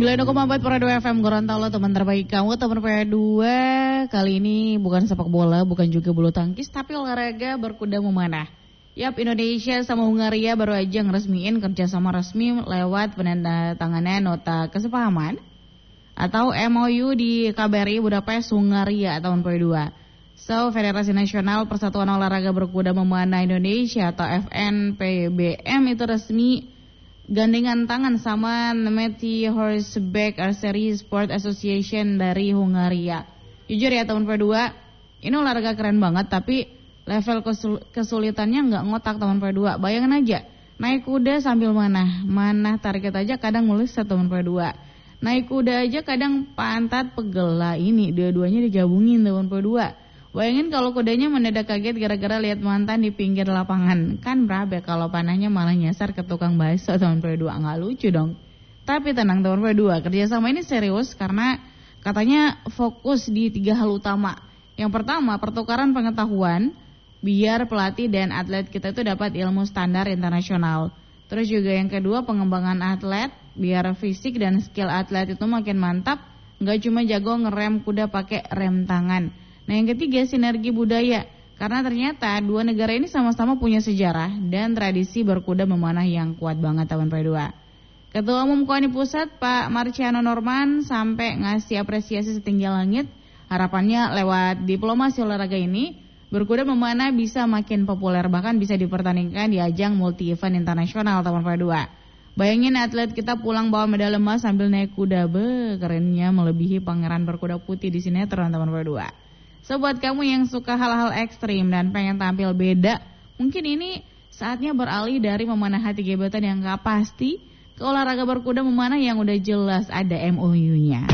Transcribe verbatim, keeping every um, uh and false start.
sembilan koma empat Pro dua F M Gorontalo, teman terbaik kamu, teman P dua. Kali ini bukan sepak bola, bukan juga bulu tangkis, tapi olahraga berkuda memanah. Yap, Indonesia sama Hungaria baru aja ngeresmiin kerjasama resmi lewat penandatanganan nota kesepahaman atau M O U di K B R I Budapest, Hungaria tahun dua ribu dua. So, Federasi Nasional Persatuan Olahraga Berkuda Memanah Indonesia atau F N P B M itu resmi gandengan tangan sama Nemeti Horseback Archery Sport Association dari Hungaria. Jujur ya tahun dua ribu dua, ini olahraga keren banget, tapi level kesul- kesulitannya nggak ngotak tahun dua ribu dua. Bayangin aja, naik kuda sambil manah, manah target aja kadang nulis tahun dua ribu dua. Naik kuda aja kadang pantat pegel lah, ini dua-duanya digabungin tahun dua ribu dua. Bayangin kalau kudanya mendadak kaget gara-gara lihat mantan di pinggir lapangan. Kan berabe kalau panahnya malah nyasar ke tukang bakso tahun dua ribu dua. Nggak lucu dong. Tapi tenang tahun dua ribu dua, kerjasama ini serius karena katanya fokus di tiga hal utama. Yang pertama, pertukaran pengetahuan biar pelatih dan atlet kita itu dapat ilmu standar internasional. Terus juga yang kedua, pengembangan atlet biar fisik dan skill atlet itu makin mantap. Nggak cuma jago ngerem kuda pakai rem tangan. Nah yang ketiga, sinergi budaya. Karena ternyata dua negara ini sama-sama punya sejarah dan tradisi berkuda memanah yang kuat banget tahun dua ribu dua. Ketua Umum KONI Pusat Pak Marciano Norman sampai ngasih apresiasi setinggi langit. Harapannya lewat diplomasi olahraga ini, berkuda memanah bisa makin populer, bahkan bisa dipertandingkan di ajang multi event internasional tahun dua ribu dua. Bayangin atlet kita pulang bawa medali emas sambil naik kuda. Be, kerennya melebihi pangeran berkuda putih di sinetron tahun dua ribu dua. So buat kamu yang suka hal-hal ekstrim dan pengen tampil beda, mungkin ini saatnya beralih dari memanah hati gebetan yang gak pasti ke olahraga berkuda memanah yang udah jelas ada M O U-nya.